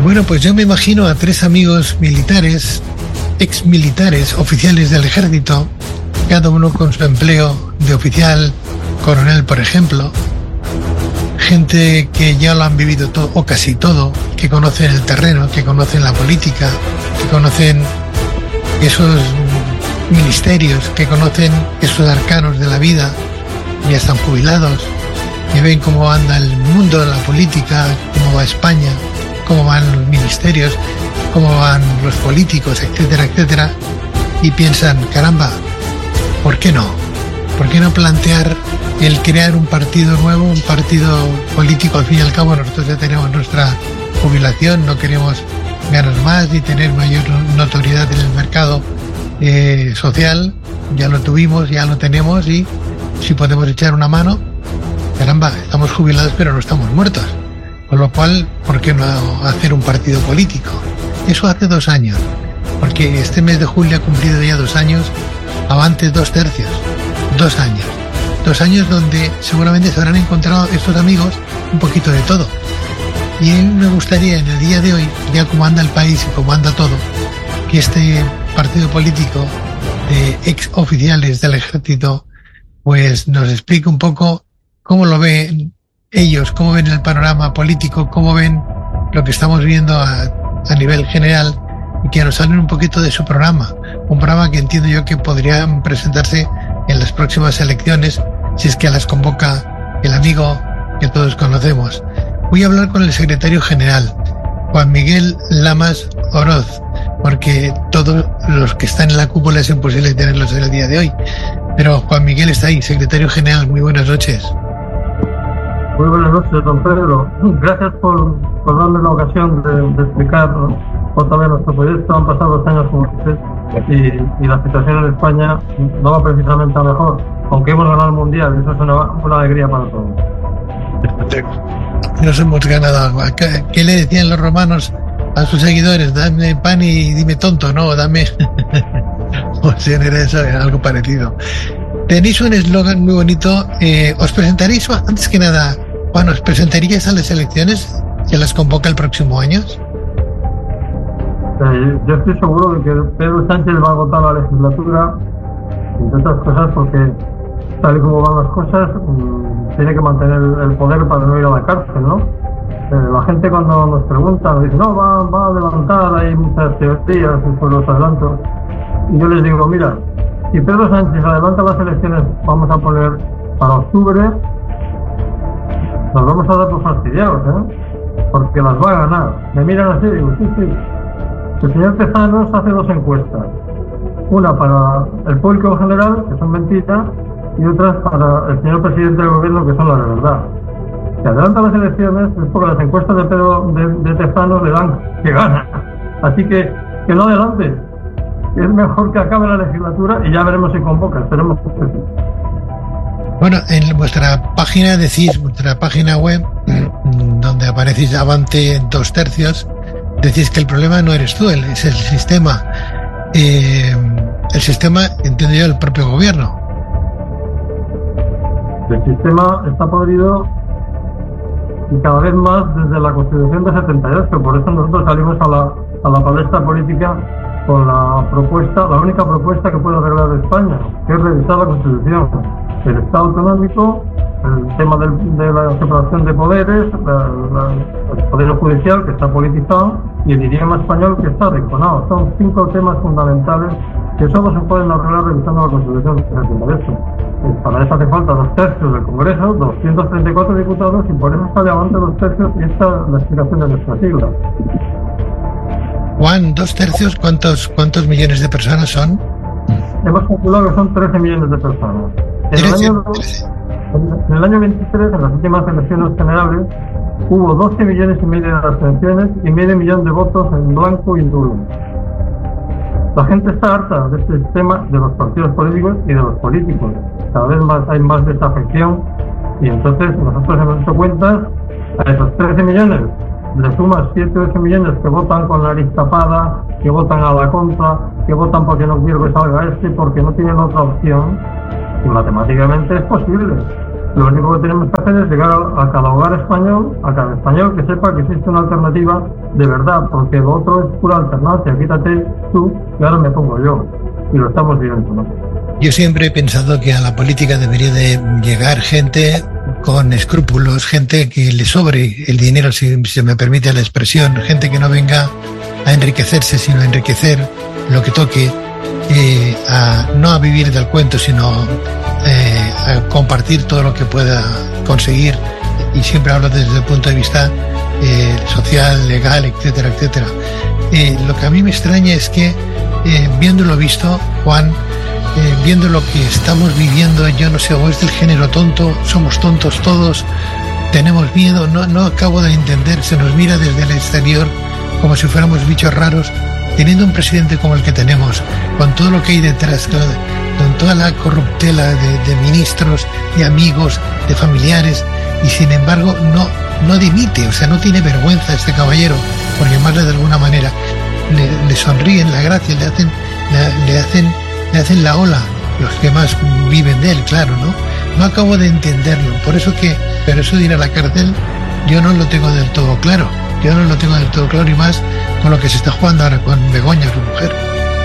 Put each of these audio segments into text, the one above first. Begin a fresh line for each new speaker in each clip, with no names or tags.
Bueno, pues yo me imagino a tres amigos militares, exmilitares, oficiales del ejército, cada uno con su empleo de oficial, coronel, por ejemplo, gente que ya lo han vivido todo, o casi todo, que conocen el terreno, que conocen la política, que conocen esos ministerios, que conocen esos arcanos de la vida, ya están jubilados, que ven cómo anda el mundo de la política, cómo va España, cómo van los ministerios, cómo van los políticos, etcétera, etcétera, y piensan, caramba, ¿por qué no? ¿Por qué no plantear el crear un partido nuevo, un partido político? Al fin y al cabo nosotros ya tenemos nuestra jubilación, no queremos ganar más y tener mayor notoriedad en el mercado social, ya lo tuvimos, ya lo tenemos, y si podemos echar una mano, caramba, estamos jubilados pero no estamos muertos. Con lo cual, ¿por qué no hacer un partido político? Eso hace 2 años, porque este mes de julio ha cumplido ya 2 años, avante 2/3, 2 años. 2 años donde seguramente se habrán encontrado estos amigos un poquito de todo. Y me gustaría en el día de hoy, ya como anda el país y como anda todo, que este partido político de ex oficiales del ejército pues nos explique un poco cómo lo ven ellos, cómo ven el panorama político, cómo ven lo que estamos viendo a nivel general, y que nos hablen un poquito de su programa. Un programa que entiendo yo que podrían presentarse en las próximas elecciones, si es que las convoca el amigo que todos conocemos. Voy a hablar con el secretario general, Juan Miguel Lamas Oroz, porque todos los que están en la cúpula es imposible tenerlos en el día de hoy. Pero Juan Miguel está ahí, secretario general, muy buenas noches.
Muy buenas noches, don Pedro. Gracias por darme la ocasión de explicar otra vez nuestro proyecto. Han pasado 2 años, como dices, y la situación en España no va precisamente a mejor, aunque hemos ganado el Mundial, y eso es una alegría para todos.
Nos hemos ganado agua. ¿Qué le decían los romanos a sus seguidores? Dame pan y dime tonto, ¿no? Dame... O sea, era eso, algo parecido. Tenéis un eslogan muy bonito. ¿Os presentaréis, antes que nada, Juan, os presentaríais a las elecciones que las convoca el próximo año?
Yo estoy seguro de que Pedro Sánchez va a agotar la legislatura, entre otras cosas porque, tal y como van las cosas, tiene que mantener el poder para no ir a la cárcel, ¿no? La gente cuando nos pregunta, nos dice, no, va a adelantar, hay muchas teorías sobre los adelantos. Y yo les digo, mira, si Pedro Sánchez adelanta las elecciones, vamos a poner para octubre, nos vamos a dar por fastidiados, porque las va a ganar. Me miran así y digo, sí. El señor Tezanos hace 2 encuestas. Una para el público en general, que son mentiras, y otras para el señor presidente del gobierno, que son las de verdad. Si adelanta las elecciones es porque las encuestas de Pedro de Tezanos le dan que gana. Así que no adelante. Es mejor que acabe la legislatura y ya veremos si convoca. Esperemos que sí.
Bueno, en vuestra página decís, vuestra página web, donde aparecéis avante 2/3, decís que el problema no eres tú, es el sistema. El sistema, entiendo yo, el propio gobierno.
El sistema está podrido y cada vez más desde la Constitución de 78. Por eso nosotros salimos a la palestra política con la única propuesta que puede arreglar España, que es revisar la Constitución, el Estado autonómico, el tema de la separación de poderes, el poder judicial, que está politizado, y el idioma español, que está arrinconado. Son 5 temas fundamentales que solo se pueden arreglar revisando la Constitución de 78. Para eso hace falta 2/3 del Congreso, 234 diputados, y por eso sale avante 2/3, y esta es la explicación de nuestra sigla.
Juan, 2/3, ¿cuántos millones de personas son?
Hemos calculado que son 13 millones de personas. En el año 23, en las últimas elecciones generales, hubo 12 millones y medio de abstenciones y medio millón de votos en blanco y nulo. La gente está harta de este sistema, de los partidos políticos y de los políticos. Cada vez hay más desafección, y entonces nosotros hemos hecho cuentas. A esos 13 millones le sumas 7 o 8 millones que votan con la nariz tapada, que votan a la contra, que votan porque no quiero que salga porque no tienen otra opción, y matemáticamente es posible. Lo único que tenemos que hacer es llegar a cada hogar español, a cada español que sepa que existe una alternativa de verdad, porque lo otro es pura alternancia. Quítate tú y ahora me pongo yo. Y lo estamos viendo, ¿no?
Yo siempre he pensado que a la política debería de llegar gente con escrúpulos, gente que le sobre el dinero, si se me permite la expresión, gente que no venga a enriquecerse, sino a enriquecer lo que toque, no a vivir del cuento, sino a compartir todo lo que pueda conseguir, y siempre hablo desde el punto de vista social, legal, etcétera, etcétera. Lo que a mí me extraña es que, viendo lo visto, Juan, viendo lo que estamos viviendo, yo no sé, o es del género tonto, somos tontos todos, tenemos miedo, no acabo de entender, se nos mira desde el exterior como si fuéramos bichos raros, teniendo un presidente como el que tenemos, con todo lo que hay detrás, con toda la corruptela de ministros, de amigos, de familiares, y sin embargo no dimite, o sea, no tiene vergüenza este caballero, por llamarle de alguna manera. Le sonríen la gracia, le hacen la ola los que más viven de él, claro, ¿no? No acabo de entenderlo, pero eso de ir a la cárcel yo no lo tengo del todo claro, y más con lo que se está jugando ahora con Begoña, su mujer.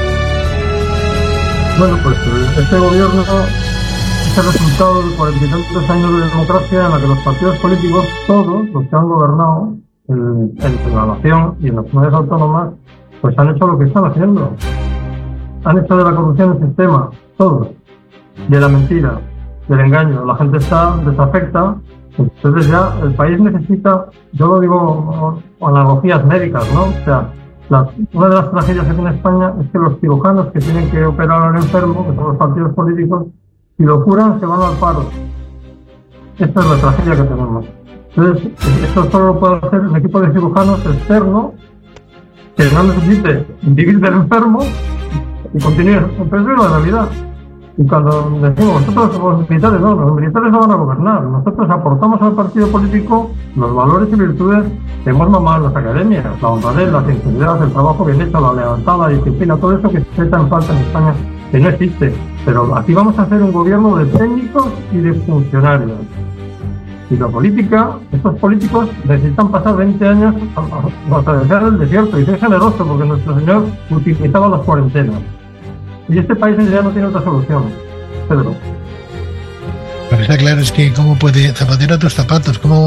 Bueno, pues este gobierno es el resultado de 43 años de democracia en la que los partidos políticos, todos los que han gobernado en la nación y en las comunidades autónomas, pues han hecho lo que están haciendo. Han hecho de la corrupción el sistema, todos, de la mentira, del engaño. La gente está desafecta, entonces ya el país necesita, yo lo digo analogías médicas, ¿no? O sea, una de las tragedias que tiene España es que los cirujanos que tienen que operar al enfermo, que son los partidos políticos, si lo curan se van al paro. Esta es la tragedia que tenemos. Entonces, esto solo lo puede hacer un equipo de cirujanos externo que no necesite vivir del enfermo y continúe con la Navidad. Y cuando decimos, nosotros los militares no van a gobernar, nosotros aportamos al partido político los valores y virtudes que hemos mamado en las academias, la honradez, la sinceridad, el trabajo bien hecho, la lealtad, la disciplina, todo eso que se echa en falta en España, que no existe. Pero aquí vamos a hacer un gobierno de técnicos y de funcionarios. Y la política, estos políticos necesitan pasar 20 años a atravesar el desierto y ser generoso, porque nuestro Señor utilizaba las cuarentenas. Y este país ya no tiene otra solución, Pedro.
Lo que está claro es que cómo puede Zapatero a tus zapatos, como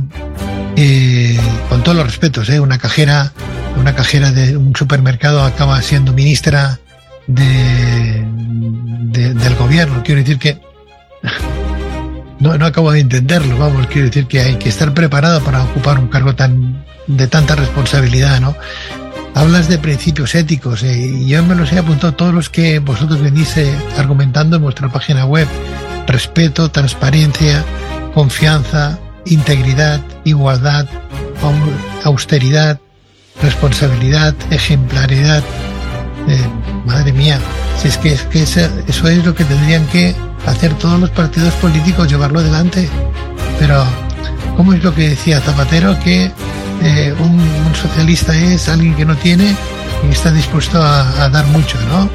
con todos los respetos, una cajera de un supermercado acaba siendo ministra del gobierno. Quiero decir que no acabo de entenderlo, quiero decir que hay que estar preparado para ocupar un cargo de tanta responsabilidad, ¿no? Hablas de principios éticos, y yo me los he apuntado todos los que vosotros venís argumentando en vuestra página web: respeto, transparencia, confianza, integridad, igualdad, austeridad, responsabilidad, ejemplaridad. Madre mía, si es que eso es lo que tendrían que hacer todos los partidos políticos, llevarlo adelante. Pero ¿cómo es lo que decía Zapatero? Que un socialista es alguien que no tiene y está dispuesto a dar mucho, ¿no?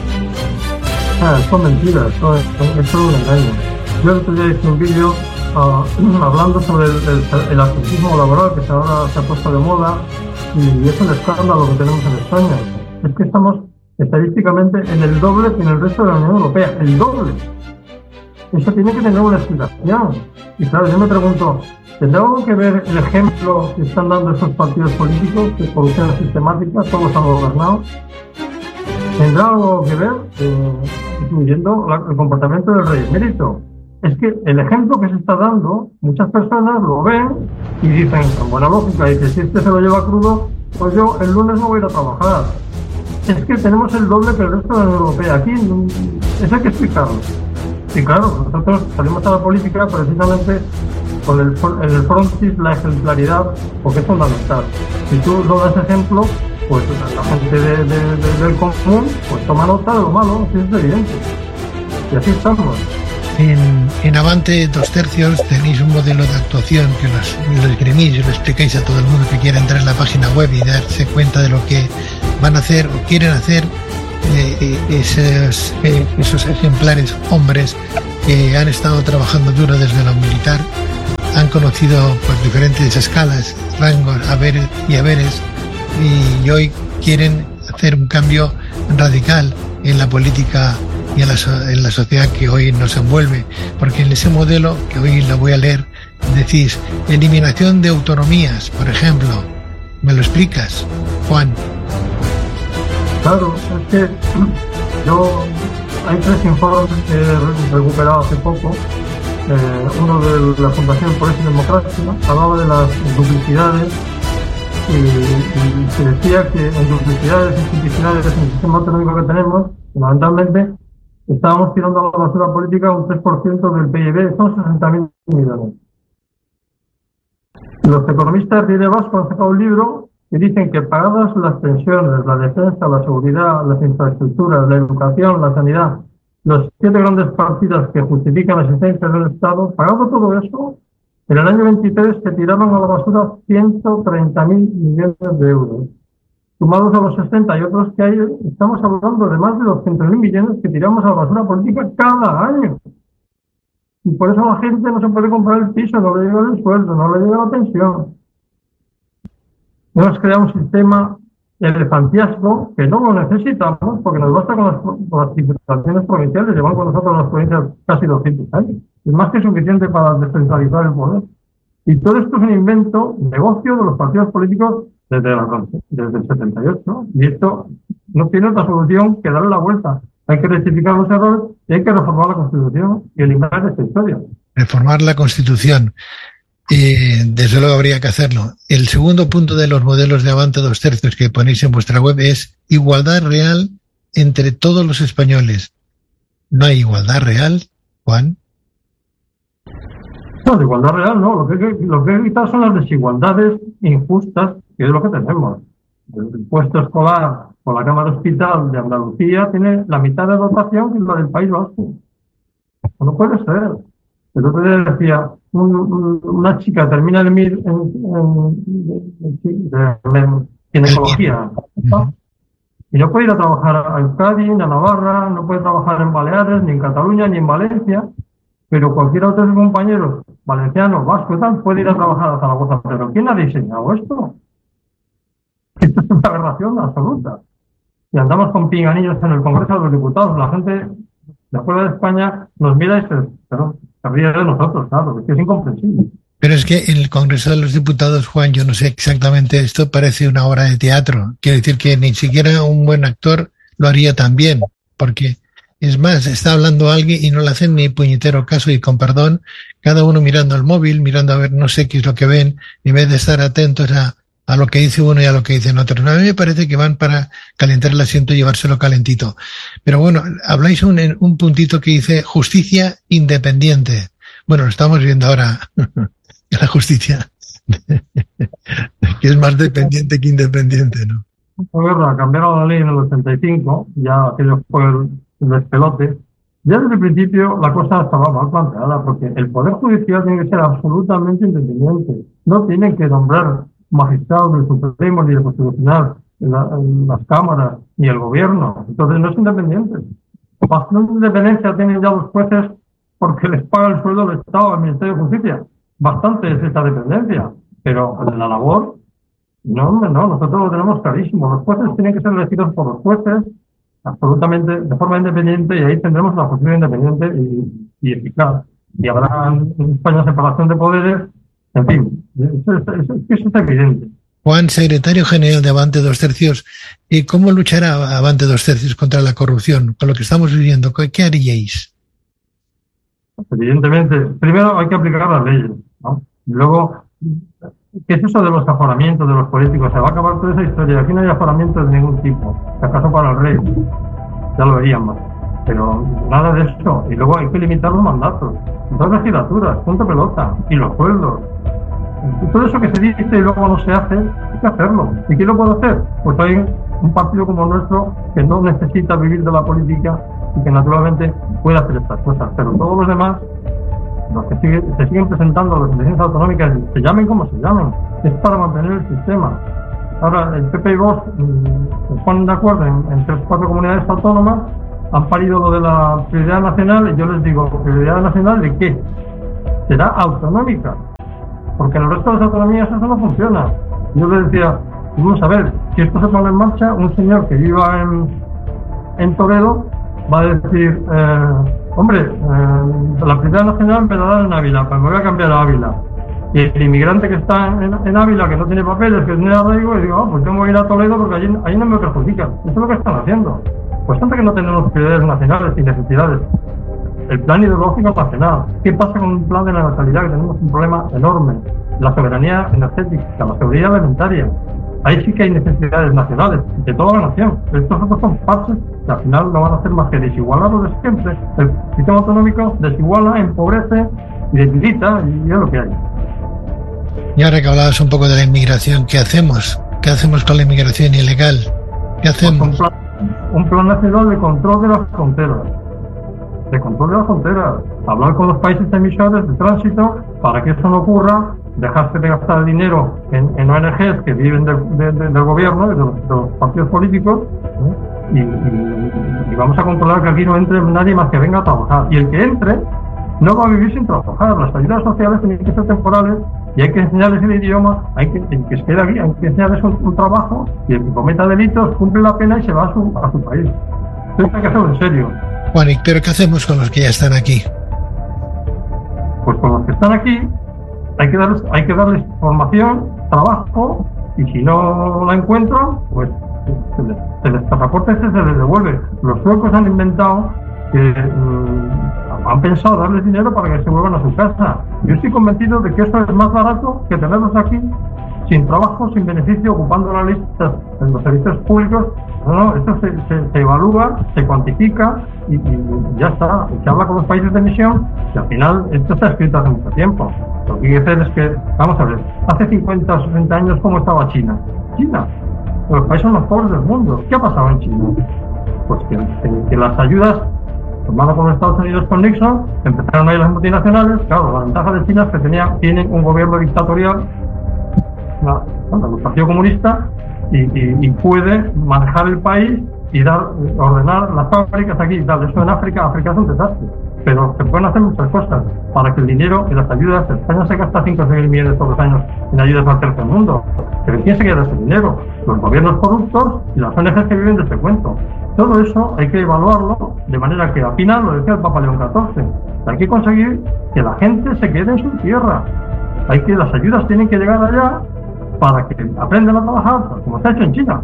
Son mentiras, eso es un engaño. Yo el otro día hice un vídeo hablando sobre el absentismo laboral que ahora se ha puesto de moda, y es un escándalo lo que tenemos en España. Es que estamos estadísticamente en el doble que en el resto de la Unión Europea, el doble. Eso tiene que tener una explicación. Y claro, yo me pregunto, ¿tendrá algo que ver el ejemplo que están dando esos partidos políticos de corrupción sistemática? Todos han gobernado. ¿Tendrá algo que ver, incluyendo el comportamiento del rey emérito? Es que el ejemplo que se está dando, muchas personas lo ven y dicen, con buena lógica, y que si este se lo lleva crudo, pues yo el lunes no voy a ir a trabajar. Es que tenemos el doble que el resto de la Unión Europea. Aquí eso hay que explicarlo. Y claro, nosotros salimos a la política precisamente con el frontis, la ejemplaridad, porque es fundamental. Si tú no das ejemplo, pues la gente del común pues toma nota de lo malo, así es evidente. Y así estamos.
En Avante 2/3 tenéis un modelo de actuación que lo esgrimís y lo explicáis a todo el mundo que quiera entrar en la página web y darse cuenta de lo que van a hacer o quieren hacer, esos ejemplares hombres que han estado trabajando duro desde lo militar, han conocido pues diferentes escalas, rangos, haberes y haberes, y hoy quieren hacer un cambio radical en la política y en la sociedad que hoy nos envuelve, porque en ese modelo, que hoy lo voy a leer, decís eliminación de autonomías, por ejemplo. ¿Me lo explicas, Juan?
Claro, es que hay 3 informes que he recuperado hace poco. Uno de la Fundación Por Eso y Democracia hablaba de las duplicidades y se decía que en duplicidades y simplicidades en el sistema autonómico que tenemos, fundamentalmente, estábamos tirando a la basura política un 3% del PIB, son 60.000 millones. Los economistas de Vasco han sacado un libro que dicen que pagadas las pensiones, la defensa, la seguridad, las infraestructuras, la educación, la sanidad, los 7 grandes partidas que justifican la existencia del Estado, pagado todo eso, en el año 23 se tiraron a la basura 130.000 millones de euros. Sumados a los 60 y otros que hay, estamos hablando de más de 200.000 millones que tiramos a la basura política cada año. Y por eso la gente no se puede comprar el piso, no le llega el sueldo, no le llega la pensión. Hemos creado un sistema elefantiasco que no lo necesitamos porque nos basta con las diputaciones provinciales, llevan con nosotros las provincias casi 200 años. Es más que suficiente para descentralizar el poder. Y todo esto es un invento, negocio de los partidos políticos desde el 78. Y esto no tiene otra solución que darle la vuelta. Hay que rectificar los errores y hay que reformar la Constitución y eliminar esta historia.
Reformar la Constitución. Desde luego habría que hacerlo. El segundo punto de los modelos de Avante 2/3 que ponéis en vuestra web es igualdad real entre todos los españoles. ¿No hay igualdad real, Juan?
No, de igualdad real no. Lo que hay que evitar son las desigualdades injustas, que es lo que tenemos. El impuesto escolar por la Cámara Hospital de Andalucía tiene la mitad de dotación que la del País Vasco. No puede ser. El otro día decía, una chica termina el MIR en ginecología, ¿no? Y no puede ir a trabajar a Euskadi, ni a Navarra, no puede trabajar en Baleares, ni en Cataluña, ni en Valencia, pero cualquier otro de sus compañeros, valenciano, vasco y tal, puede ir a trabajar a Zaragoza. ¿Pero quién ha diseñado esto? Esto es una aberración absoluta. Y andamos con pinganillos en el Congreso de los Diputados. La gente de fuera de España nos mira y se ríe de nosotros, claro, es que es incomprensible.
Pero es que en el Congreso de los Diputados, Juan, yo no sé exactamente, esto parece una obra de teatro. Quiero decir que ni siquiera un buen actor lo haría tan bien, porque es más, está hablando alguien y no le hacen ni puñetero caso, y con perdón, cada uno mirando el móvil, mirando a ver no sé qué es lo que ven, en vez de estar atentos a lo que dice uno y a lo que dicen otros. No, a mí me parece que van para calentar el asiento y llevárselo calentito. Pero bueno, habláis un puntito que dice justicia independiente. Bueno, lo estamos viendo ahora, la justicia, que es más dependiente que independiente, ¿no?
Cambiaron la ley en el 85, ya aquello fue el despelote. Ya desde el principio la cosa estaba mal planteada, porque el Poder Judicial tiene que ser absolutamente independiente. No tienen que nombrar magistrados del Supremo ni del Constitucional en las cámaras ni el gobierno. Entonces no es independiente. Bastante independencia tienen ya los jueces porque les paga el sueldo del Estado al Ministerio de Justicia. Bastante es esta dependencia. Pero en la labor, no, nosotros lo tenemos clarísimo. Los jueces tienen que ser elegidos por los jueces absolutamente de forma independiente, y ahí tendremos la justicia independiente y eficaz. Y habrá en España separación de poderes. En fin, eso es evidente.
Juan, secretario general de Avante 2/3, ¿y cómo luchará Avante 2/3 contra la corrupción? Con lo que estamos viviendo, ¿qué haríais?
Evidentemente, primero hay que aplicar las leyes, ¿no? Y luego, ¿qué es eso de los aforamientos de los políticos? Se va a acabar toda esa historia. Aquí no hay aforamientos de ningún tipo. Si acaso para el rey, ya lo veríamos. Pero nada de eso. Y luego hay que limitar los mandatos. 2 legislaturas, punto pelota. Y los sueldos. Todo eso que se dice y luego no se hace, hay que hacerlo. ¿Y quién lo puede hacer? Pues hay un partido como el nuestro que no necesita vivir de la política y que naturalmente puede hacer estas cosas. Pero todos los demás, los que se siguen presentando a las elecciones autonómicas, se llamen como se llamen, es para mantener el sistema. ahora el PP y Vox se ponen de acuerdo en 3 o 4 comunidades autónomas, han parido lo de la prioridad nacional, y yo les digo, ¿prioridad nacional de qué? Será autonómica, porque en el resto de las autonomías eso no funciona. Yo les decía, vamos a ver, si esto se pone en marcha, un señor que viva en Toledo va a decir, hombre, la prioridad nacional me la dan en Ávila, pues me voy a cambiar a Ávila. Y el inmigrante que está en Ávila, que no tiene papeles, que tiene arraigo, y digo, pues tengo que ir a Toledo porque allí no me perjudican. Eso es lo que están haciendo. Pues tanto que no tenemos prioridades nacionales y necesidades. El plan ideológico nacional. ¿Qué pasa con un plan de la natalidad? Que tenemos un problema enorme. La soberanía energética, la seguridad alimentaria. Ahí sí que hay necesidades nacionales, de toda la nación. Estos otros son parches que al final no van a hacer más que desigualar lo de siempre. El sistema autonómico desiguala, empobrece y debilita, y es lo que hay.
Y ahora que hablabas un poco de la inmigración, ¿qué hacemos? ¿Qué hacemos con la inmigración ilegal? ¿Qué hacemos?
Pues un plan nacional de control de las fronteras. De control de las fronteras. Hablar con los países emisores de tránsito para que eso no ocurra, dejarse de gastar dinero en ONGs que viven del gobierno, de los partidos políticos, y vamos a controlar que aquí no entre nadie más que venga a trabajar. Y el que entre no va a vivir sin trabajar. Las ayudas sociales tienen que ser temporales y hay que enseñarles el idioma, el que se quede aquí, hay que enseñarles un trabajo, y el que cometa delitos cumple la pena y se va a su país. Esto hay que hacerlo en serio.
Juan, ¿pero qué hacemos con los que ya están aquí?
Pues con los que están aquí hay que darles formación, trabajo, y si no la encuentran, pues el pasaporte se les devuelve. Los suecos han inventado que han pensado darles dinero para que se vuelvan a su casa. Yo estoy convencido de que esto es más barato que tenerlos aquí sin trabajo, sin beneficio, ocupando las listas en los servicios públicos. No, esto se evalúa, se cuantifica y ya está. Se habla con los países de emisión y al final esto está escrito hace mucho tiempo. Lo que hay que hacer es que, vamos a ver, hace 50 o 60 años, ¿cómo estaba China? China, los países más pobres del mundo. ¿Qué ha pasado en China? Pues que las ayudas tomadas por los Estados Unidos con Nixon, empezaron a ir las multinacionales. Claro, la ventaja de China es que tienen un gobierno dictatorial, el Partido Comunista, y puede manejar el país y ordenar las fábricas aquí y tal. Eso en África es un desastre. Pero se pueden hacer muchas cosas para que el dinero y las ayudas, España se gasta 5 o 6 millones todos los años en ayudas al tercer mundo. Pero ¿quién se queda ese dinero? Los gobiernos corruptos y las ONGs que viven de este cuento. Todo eso hay que evaluarlo de manera que al final, lo decía el Papa León XIV, hay que conseguir que la gente se quede en su tierra. Las ayudas tienen que llegar allá para que aprendan a trabajar, como se ha hecho en China.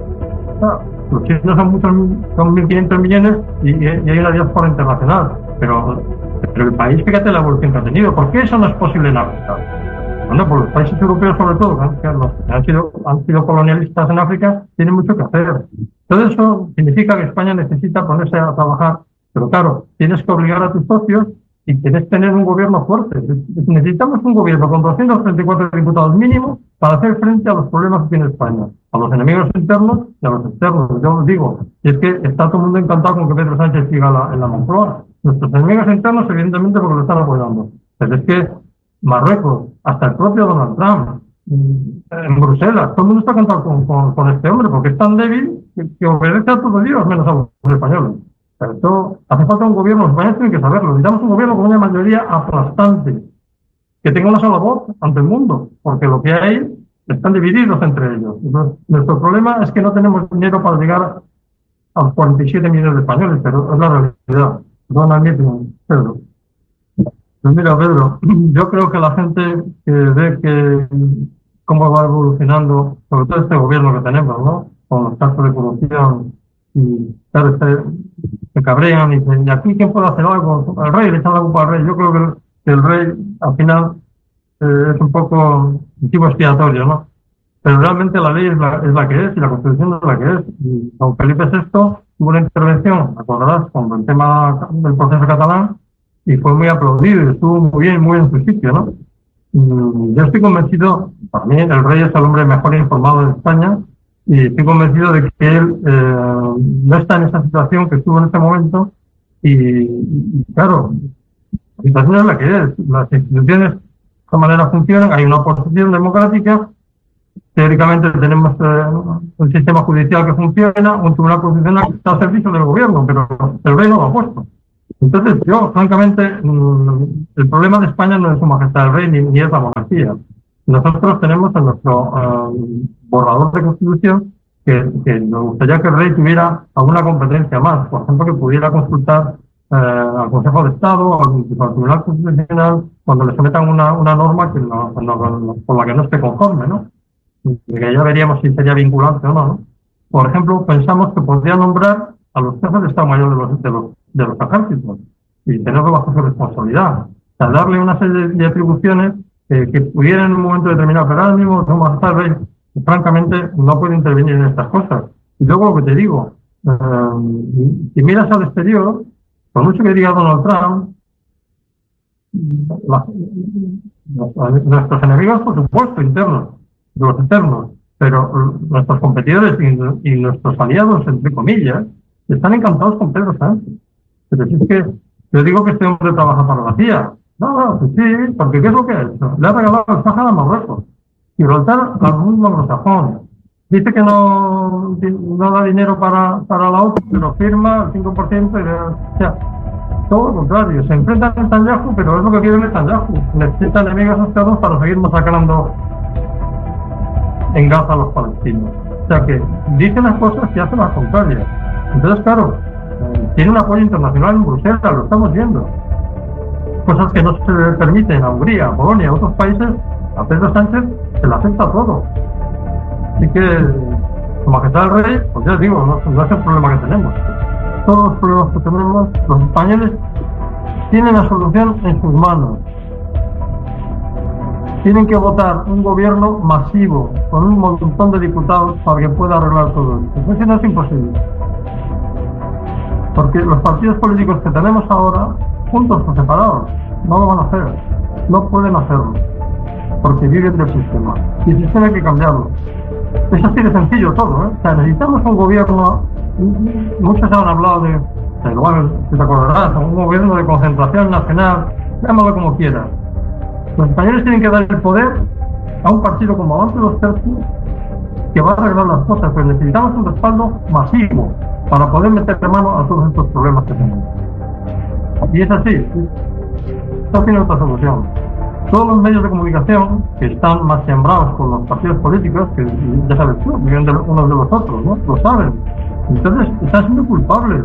O sea, los chinos son 1.500 millones y hay una diáspora internacional. Pero el país, fíjate la evolución que ha tenido. ¿Por qué eso no es posible en África? Bueno, pues los países europeos, sobre todo, que han sido colonialistas en África, tienen mucho que hacer. Todo eso significa que España necesita ponerse a trabajar. Pero claro, tienes que obligar a tus socios y tienes que tener un gobierno fuerte. Necesitamos un gobierno con 234 diputados mínimo para hacer frente a los problemas que tiene España, a los enemigos internos y a los externos. Yo os digo, y es que está todo el mundo encantado con que Pedro Sánchez siga en la Moncloa. Nuestros enemigos internos, evidentemente, porque lo están apoyando. Pero es que Marruecos, hasta el propio Donald Trump, en Bruselas, todo el mundo está contando con este hombre, porque es tan débil que obedece a todos Dios, menos a los españoles. Pero esto, hace falta un gobierno, los españoles tienen que saberlo. Necesitamos un gobierno con una mayoría aplastante, que tenga una sola voz ante el mundo, porque lo que hay están divididos entre ellos. Entonces, nuestro problema es que no tenemos dinero para llegar a los 47 millones de españoles, pero es la realidad. Perdona, Pedro. Pues mira, Pedro, yo creo que la gente que ve cómo va evolucionando, sobre todo este gobierno que tenemos, ¿no? Con los casos de corrupción, y claro, se cabrean y dicen, ¿y aquí quién puede hacer algo? Al rey, le echan la culpa al rey. Yo creo que el rey, al final, es un poco un tipo expiatorio, ¿no? Pero realmente la ley es la que es y la Constitución es la que es. Y don Felipe VI tuvo una intervención, acordarás, con el tema del proceso catalán, y fue muy aplaudido y estuvo muy en su sitio, ¿no? Yo estoy convencido, para mí el rey es el hombre mejor informado de España, y estoy convencido de que él no está en esa situación que estuvo en este momento, y claro, la situación es la que es. Las instituciones de esta manera funcionan, hay una oposición democrática, Teóricamente tenemos un sistema judicial que funciona, un tribunal constitucional que está al servicio del gobierno, pero el rey no lo ha puesto. Entonces, yo, francamente, el problema de España no es su majestad el rey ni es la monarquía. Nosotros tenemos en nuestro borrador de constitución que nos gustaría que el rey tuviera alguna competencia más, por ejemplo, que pudiera consultar al Consejo de Estado o al Tribunal Constitucional cuando le sometan una norma que con la que no esté conforme, ¿no? Que ya veríamos si sería vinculante o no, ¿no? Por ejemplo, pensamos que podría nombrar a los jefes de Estado Mayor de los ejércitos y tenerlo bajo su responsabilidad. O sea, darle una serie de atribuciones que pudieran en un momento determinado, pero ahora mismo no más tarde, francamente, no puede intervenir en estas cosas. Y luego lo que te digo, si miras al exterior, por mucho que diga Donald Trump, nuestros enemigos, por supuesto, internos, los externos, pero nuestros competidores y nuestros aliados, entre comillas, están encantados con Pedro Sánchez. Pero si es que yo digo que este hombre trabaja para la CIA. No, pues sí, porque ¿qué es lo que ha hecho? Le ha regalado el Sáhara a Marruecos. Gibraltar al mundo anglosajón. Dice que no da dinero para la OTAN, pero firma el 5%. O sea, todo lo contrario. Se enfrentan a Netanyahu, pero es lo que quiere Netanyahu. Necesita enemigos asociados para seguir masacrando en Gaza a los palestinos. O sea que dice las cosas y hace las contrarias. Entonces, claro, tiene un apoyo internacional en Bruselas, lo estamos viendo. Cosas que no se le permiten a Hungría, a Polonia, a otros países, a Pedro Sánchez se le afecta todo. Así que, Su Majestad el Rey, pues ya digo, no es el problema que tenemos. Todos los problemas que tenemos, los españoles tienen la solución en sus manos. Tienen que votar un gobierno masivo, con un montón de diputados para que pueda arreglar todo esto. Eso no es imposible. Porque los partidos políticos que tenemos ahora, juntos o separados, no lo van a hacer. No pueden hacerlo. Porque viven del sistema. Y el sistema hay que cambiarlo. Es así de sencillo todo, ¿eh? O sea, necesitamos un gobierno, muchos han hablado igual, si te acordarás, un gobierno de concentración nacional, llámalo como quieras. Los españoles tienen que dar el poder a un partido como Avante 2 tercios que va a arreglar las cosas, pero necesitamos un respaldo masivo para poder meter mano a todos estos problemas que tenemos. Y es así, no tiene otra solución. Todos los medios de comunicación que están más sembrados con los partidos políticos, que ya sabes tú, viven de unos de los otros, ¿no? Lo saben. Entonces están siendo culpables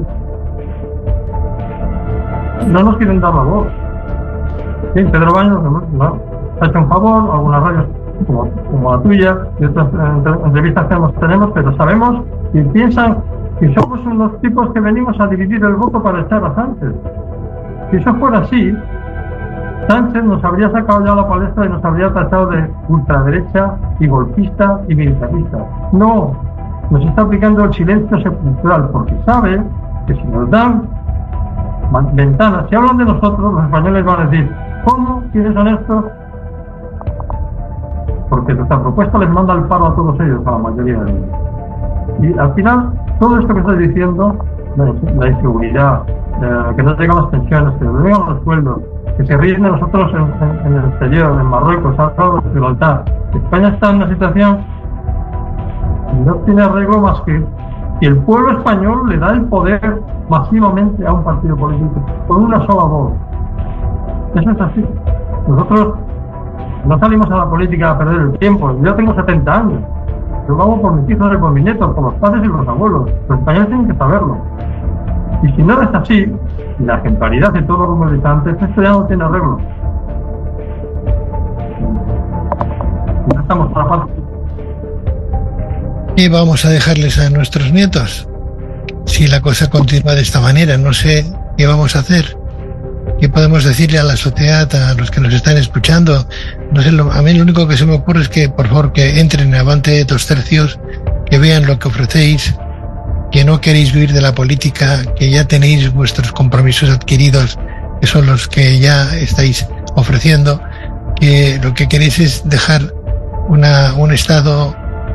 no nos quieren dar la voz. Sí, Pedro Baños no, ha hecho un favor, algunas radios como la tuya y otras entrevistas que tenemos, pero sabemos y piensan que somos unos tipos que venimos a dividir el voto para echar a Sánchez. Si eso fuera así, Sánchez nos habría sacado ya a la palestra y nos habría tachado de ultraderecha y golpista y militarista. No, nos está aplicando el silencio sepulcral porque sabe que si nos dan ventanas, si hablan de nosotros, los españoles van a decir, ¿cómo? ¿Quiénes son estos? Porque nuestra propuesta les manda el paro a todos ellos, a la mayoría de ellos. Y al final, todo esto que estoy diciendo, la inseguridad, que no llegan las pensiones, que no llegan los sueldos, que se ríen de nosotros en el exterior, en Marruecos, en Gibraltar. España está en una situación que no tiene arreglo más que el pueblo español le da el poder masivamente a un partido político, con una sola voz. Eso es así. Nosotros no salimos a la política a perder el tiempo. Yo tengo 70 años. Yo lo hago por mis hijos y por mis nietos, por los padres y los abuelos. Los españoles tienen que saberlo. Y si no es así, la ejemplaridad de todos los militantes, esto ya no tiene arreglo. No estamos para paz.
¿Qué vamos a dejarles a nuestros nietos? Si la cosa continúa de esta manera, no sé qué vamos a hacer. ¿Qué podemos decirle a la sociedad, a los que nos están escuchando? No sé, a mí lo único que se me ocurre es que, por favor, que entren en Avante 2 tercios, que vean lo que ofrecéis, que no queréis vivir de la política, que ya tenéis vuestros compromisos adquiridos, que son los que ya estáis ofreciendo, que lo que queréis es dejar un estado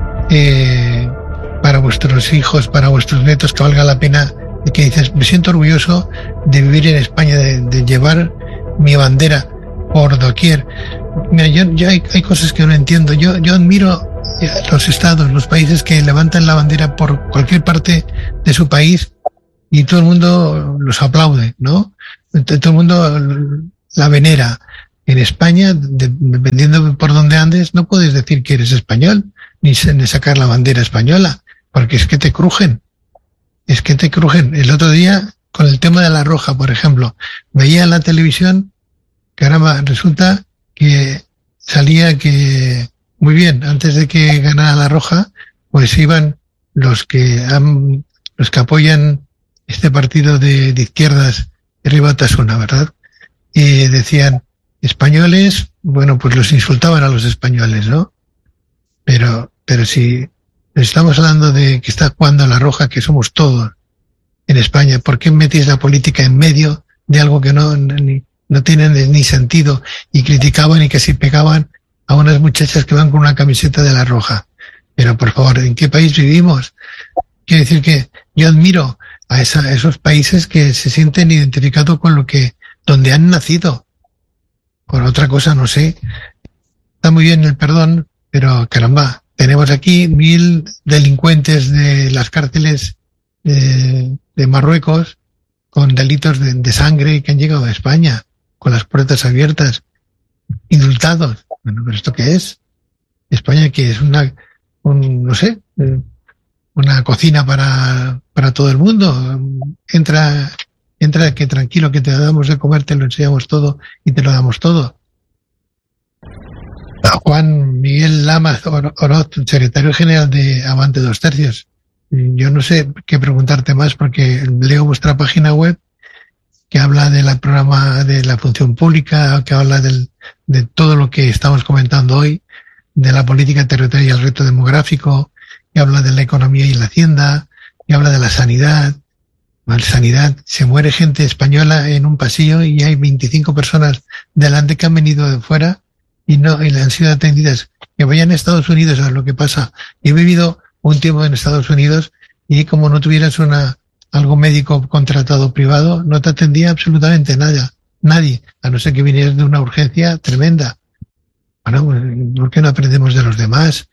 para vuestros hijos, para vuestros nietos, que valga la pena, de que dices, me siento orgulloso de vivir en España, de llevar mi bandera por doquier. Mira, yo hay cosas que no entiendo. Yo admiro los estados, los países que levantan la bandera por cualquier parte de su país y todo el mundo los aplaude, ¿no? Todo el mundo la venera. En España, dependiendo por dónde andes, no puedes decir que eres español, ni sacar la bandera española, porque es que te crujen. Es que te crujen. El otro día, con el tema de la Roja, por ejemplo, veía en la televisión, caramba, resulta que salía que, muy bien, antes de que ganara la Roja, pues iban los que apoyan este partido de izquierdas, Herri Batasuna, ¿verdad? Y decían, españoles, bueno, pues los insultaban a los españoles, ¿no? Pero si estamos hablando de que está jugando la Roja, que somos todos en España, ¿por qué metéis la política en medio de algo que no tiene ni sentido? Y criticaban y casi pegaban a unas muchachas que van con una camiseta de la Roja. Pero por favor, ¿en qué país vivimos? Quiero decir que yo admiro a esos países que se sienten identificados con donde han nacido. Por otra cosa, no sé. Está muy bien el perdón, pero caramba, tenemos aquí 1000 delincuentes de las cárceles de Marruecos con delitos de sangre que han llegado a España, con las puertas abiertas, indultados. Bueno, ¿pero esto qué es? España, que es no sé, una cocina para todo el mundo. Entra, que tranquilo, que te damos de comer, te lo enseñamos todo y te lo damos todo. Juan Miguel Lamas Oroz, secretario general de Avante 2 Tercios. Yo no sé qué preguntarte más porque leo vuestra página web que habla del programa de la función pública, que habla de todo lo que estamos comentando hoy, de la política territorial y el reto demográfico, que habla de la economía y la hacienda, que habla de la sanidad. La sanidad, se muere gente española en un pasillo y hay 25 personas delante que han venido de fuera y le han sido atendidas. Que vayan a Estados Unidos a ver lo que pasa. He vivido un tiempo en Estados Unidos y como no tuvieras algo médico contratado privado, no te atendía absolutamente nadie, a no ser que vinieras de una urgencia tremenda. Bueno, ¿por qué no aprendemos de los demás?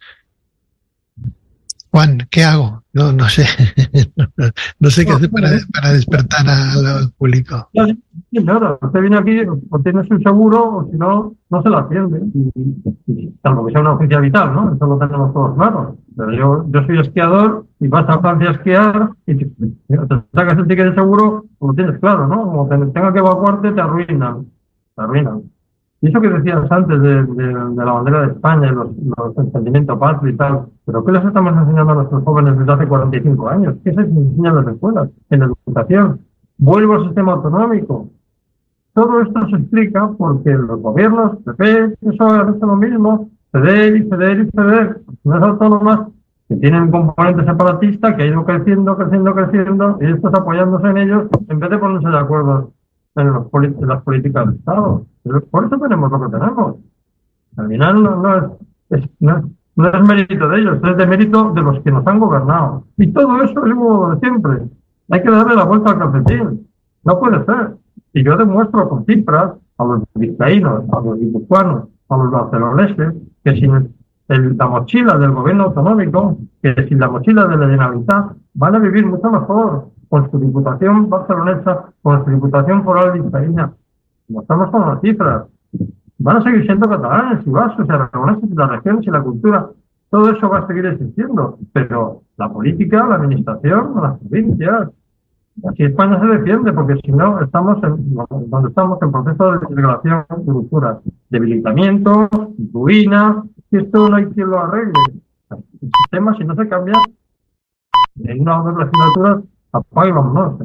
Juan, ¿qué hago? No sé. No sé qué hacer para despertar al público.
Sí, claro, usted viene aquí o tienes un seguro o si no, no se lo atiende. Y salvo que sea una urgencia vital, ¿no? Eso lo tenemos todos claro. Pero yo soy esquiador y vas a Francia a esquiar y te sacas el ticket de seguro, lo tienes claro, ¿no? Como tenga que evacuarte, te arruinan. Y eso que decías antes de la bandera de España y los sentimientos patrios y tal, ¿pero qué les estamos enseñando a nuestros jóvenes desde hace 45 años? ¿Qué se enseña en las escuelas, en la educación? Vuelvo al sistema autonómico. Todo esto se explica porque los gobiernos, PP, PSOE, han hecho lo mismo, ceder, las comunidades autónomas que tienen un componente separatista que ha ido creciendo, y estos apoyándose en ellos en vez de ponerse de acuerdo en las políticas de Estado. Pero por eso tenemos lo que tenemos. Al final no es mérito de ellos, es de mérito de los que nos han gobernado. Y todo eso es como de siempre. Hay que darle la vuelta al calcetín. No puede ser. Y yo demuestro con cifras a los vizcaínos, a los guipuzcoanos, a los barceloneses, que sin la mochila del gobierno autonómico, que sin la mochila de la Generalitat, van a vivir mucho mejor con su diputación barcelonesa, con su diputación foral vizcaína. Mostramos con las cifras. Van a seguir siendo catalanes y vascos y aragoneses y las regiones y la cultura. Todo eso va a seguir existiendo. Pero la política, la administración, las provincias. Así España se defiende, porque si no, estamos en proceso de degradación de culturas, debilitamiento, ruina, y esto no hay quien lo arregle. El sistema, si no se cambia, en una o dos legislaturas, apaga y vámonos.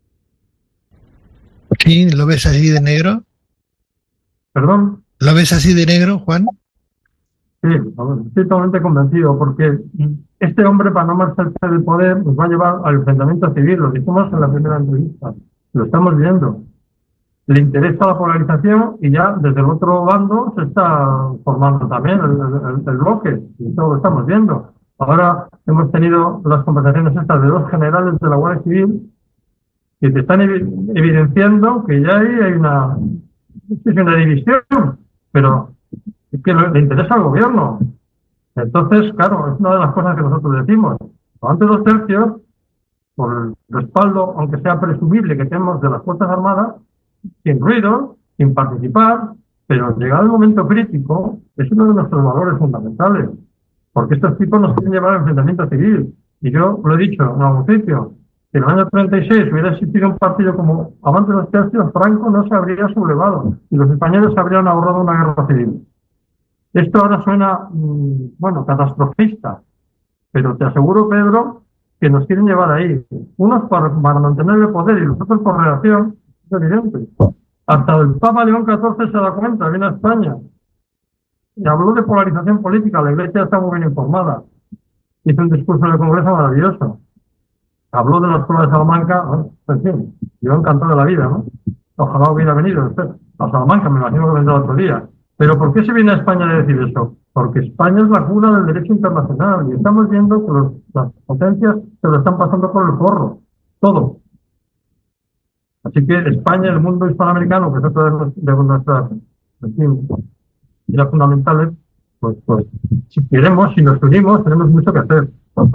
¿Sí? ¿Lo ves así de negro?
¿Perdón?
¿Lo ves así de negro, Juan?
Sí, estoy totalmente convencido, porque este hombre, para no marcharse del poder, nos va a llevar al enfrentamiento civil. Lo dijimos en la primera entrevista. Lo estamos viendo. Le interesa la polarización y ya desde el otro bando se está formando también el bloque. Y eso lo estamos viendo. Ahora hemos tenido las conversaciones estas de dos generales de la Guardia Civil que te están evidenciando que ya hay una división, pero es que le interesa al gobierno. Entonces, claro, es una de las cosas que nosotros decimos. Antes 2/3, por el respaldo, aunque sea presumible, que tenemos de las Fuerzas Armadas, sin ruido, sin participar, pero llegado el momento crítico, es uno de nuestros valores fundamentales, porque estos tipos nos quieren llevar al enfrentamiento civil. Y yo lo he dicho en algún sitio, si en el año 36 hubiera existido un partido como Avante 2/3, Franco no se habría sublevado y los españoles se habrían ahorrado una guerra civil. Esto ahora suena, catastrofista, pero te aseguro, Pedro, que nos quieren llevar ahí. Unos para mantener el poder y los otros por reacción, es evidente. Hasta el Papa León XIV se da cuenta, viene a España y habló de polarización política. La Iglesia está muy bien informada. Hizo un discurso en el Congreso maravilloso. Habló de la Escuela de Salamanca, en fin, yo encantado de la vida, ¿no? Ojalá hubiera venido a Salamanca, me imagino que vendrá otro día. Pero ¿por qué se viene a España a decir eso? Porque España es la cuna del derecho internacional y estamos viendo que las potencias se lo están pasando por el forro, todo. Así que España, el mundo hispanoamericano, que es otra de nuestras ideas fundamentales, pues si queremos, si nos unimos, tenemos mucho que hacer.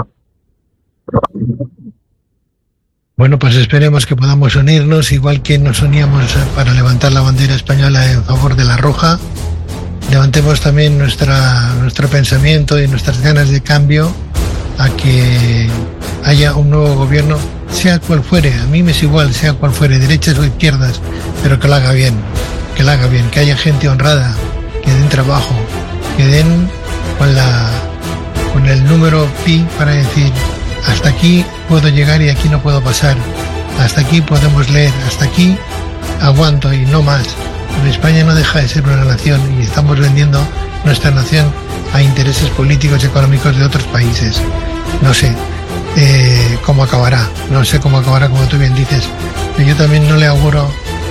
Bueno, pues esperemos que podamos unirnos, igual que nos uníamos para levantar la bandera española en favor de la roja. Levantemos también nuestro pensamiento y nuestras ganas de cambio a que haya un nuevo gobierno, sea cual fuere. A mí me es igual, sea cual fuere, derechas o izquierdas, pero que lo haga bien, que haya gente honrada, que den trabajo, que den con el número pi para decir: hasta aquí puedo llegar y aquí no puedo pasar, hasta aquí podemos leer, hasta aquí aguanto y no más. Pero España no deja de ser una nación y estamos vendiendo nuestra nación a intereses políticos y económicos de otros países. No sé cómo acabará, como tú bien dices, pero yo también no le auguro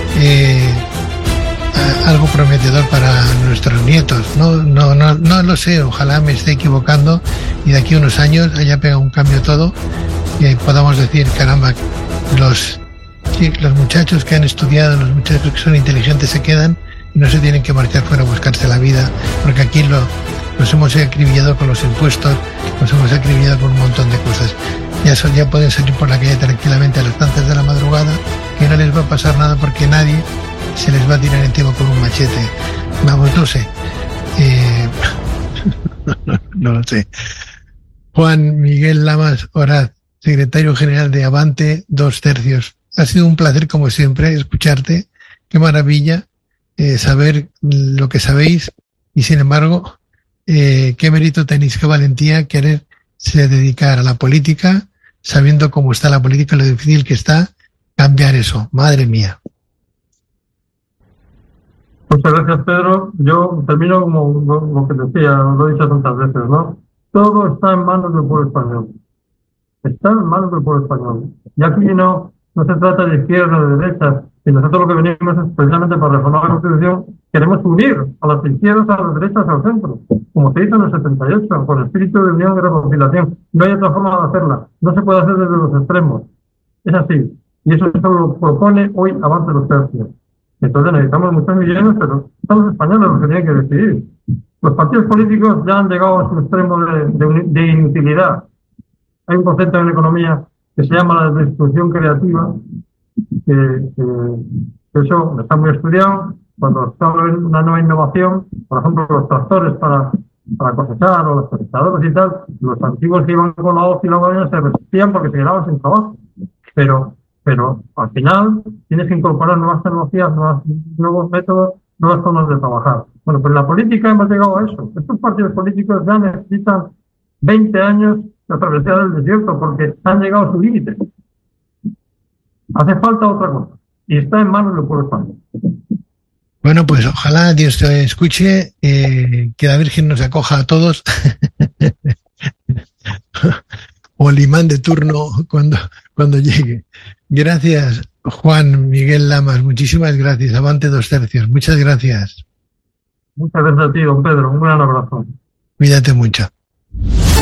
algo prometedor para nuestros nietos. No lo sé, ojalá me esté equivocando y de aquí a unos años haya pegado un cambio todo y podamos decir: caramba, los muchachos que han estudiado, los muchachos que son inteligentes se quedan y no se tienen que marchar fuera a buscarse la vida, porque aquí los hemos acribillado con los impuestos, los hemos acribillado con un montón de cosas. Ya pueden salir por la calle tranquilamente a las tantas de la madrugada, que no les va a pasar nada porque nadie se les va a tirar encima con un machete. Vamos, no sé. No lo sé. Juan Miguel Lamas Orad, secretario general de Avante 2/3. Ha sido un placer, como siempre, escucharte. Qué maravilla saber lo que sabéis y, sin embargo, qué mérito tenéis, qué valentía quererse dedicar a la política, sabiendo cómo está la política, lo difícil que está cambiar eso. Madre mía.
Muchas gracias, Pedro. Yo termino como lo que decía, lo he dicho tantas veces, ¿no? Todo está en manos del pueblo español. Está en manos del pueblo español. Y aquí no se trata de izquierda o de derecha, y nosotros lo que venimos es precisamente para reformar la Constitución. Queremos unir a las izquierdas, a las derechas, al centro, como se hizo en el 78, con espíritu de unión y reconciliación. No hay otra forma de hacerla. No se puede hacer desde los extremos. Es así. Y eso lo propone hoy Avante 2/3. Entonces necesitamos muchos millones, pero son los españoles los que tienen que decidir. Los partidos políticos ya han llegado a su extremo de inutilidad. Hay un concepto en economía que se llama la destrucción creativa, que eso está muy estudiado. Cuando se habla de una nueva innovación, por ejemplo, los tractores para cosechar o los cosechadoras y tal, los antiguos que iban con la hoz y la vaina se resistían porque se quedaban sin trabajo. Pero al final tienes que incorporar nuevas tecnologías, nuevos métodos, nuevas formas de trabajar. Bueno, pues en la política hemos llegado a eso. Estos partidos políticos ya necesitan 20 años de travesía del desierto porque han llegado a su límite. Hace falta otra cosa y está en manos del pueblo español.
Bueno, pues ojalá Dios te escuche, que la Virgen nos acoja a todos o el imán de turno cuando llegue. Gracias, Juan Miguel Lamas, muchísimas gracias. Avante 2/3, muchas gracias.
Muchas gracias a ti, don Pedro, un gran abrazo.
Cuídate mucho.